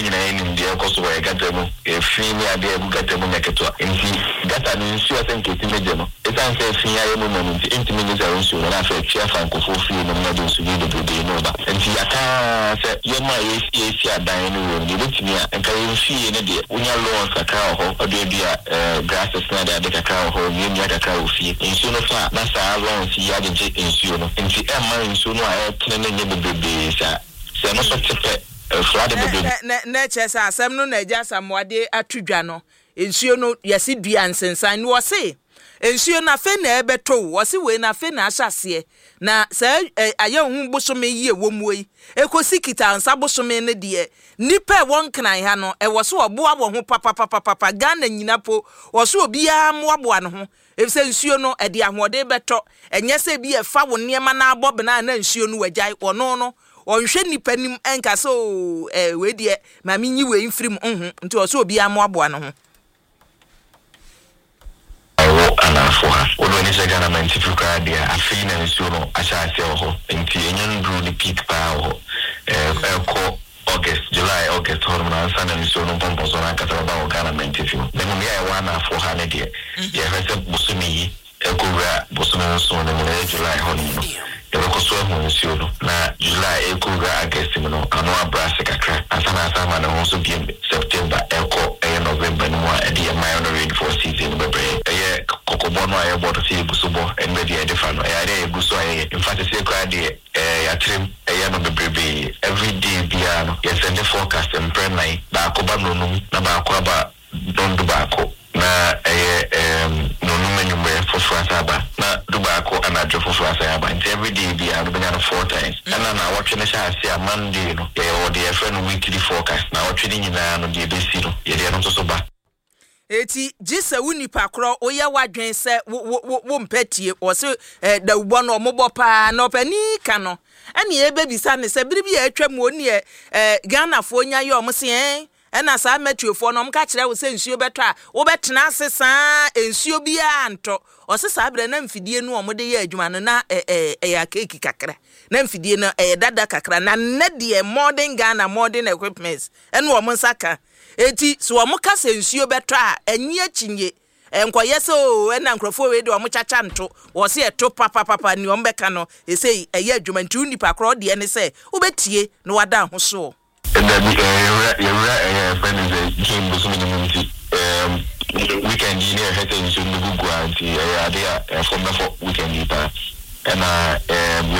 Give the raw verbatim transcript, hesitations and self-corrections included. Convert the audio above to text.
nyina yin ndi ekoso wa gata mu e fi mi ade e gata mu nyaketo nti gata ni nsu asen keti meje no esan se fi ya mu mu nti nti mi nza nsu na afa chia fa nkofo fi no na do nsu ni do do no ba nti aka se yema ye si si adan no wo ni betimi a nka ye fi ne de unya lo kakra ho ode bia grasses na de kakra ho ni mi kakra ho fi nsu no fa na sa lo fi ya de nsu no nti e ma nsu no a e tene ne bebebe sa se no so tepe flood bebebe na na chesa asem no na ja samwade atudwa no nsuo no yesi dua nsensan no wo se nsuo na fe na ebeto wo se we na fe na ahyase na se aye hu bosome yie wo muyi ekosi kita nsa bosome ne de nipa won kran ha no e wo se oboa wo ho papa papa papa Ghana nyina po wo se obia moaboa no ho efse nsuo no e de ahode beto enye se bi e fa wo niema na abob na na nsuo no wagyae ono no onhwe nipa nim enka so eh we de ma minyi we mfrim mhm nti wo se obia moaboa no ho anafoha odo ni segana mantifuka dia afina nsuno achase ho nti enyandu ni peak pa ho eh ko August July August hormona sana nsuno pompo zona kata ba ogana mantifu nemu mi ya wana afoha ne dia ya hese busumi ekura busumi nsuno ne July hormona ebe ko so ho nsuno na July ekura August no anu abrase kakra asana asama na ho so bi September eko e November no a e dia my on ready for season bebre e kokobono aye boto si busubo enbe dia defano e area eguso aye in fact say kwa dia eh ya trim e ya no bebrebe every day bia no yes and the forecast and premai ba ko ba nonu na ba ko ba dondu ba ko na eh em nonu menyumbe for frasaba na du ba ko ana jo for frasaba and every day bia no benya no four times and na watch na sha see a Monday no e o the friend weekly forecast na watch ni nyina no de besi no ye de no so ba eti jise wuni pakro oya wadwen se wo mpatie wo se da ubo no mobo pa no pani ka no ene e bebisa ne se biribi ya atwam oni e Ghana fo nya ye o se eh ena sa matuefo no mka kire wo se nsuo beto a wo betena asesa ensuo bia anto o se sa bre na mfidie no o mo de ye adwuma no na eh eh ya keki kakra na mfidie no eh dada kakra na ne de modern Ghana modern equipments ene wo mo nsaka eti so wo muka sensuo beto a enyi achinye enkoye so ena nkrofo we de wo chacha nto wo se eto papa papa ni ombeka no esei eye adwuma nti unipa kro de ne se wo betie no wada ho so and then eh eh friend is game busumi ni um weekend ni e hete ni so nugu anti eh ade a from the weekend ni pa and uh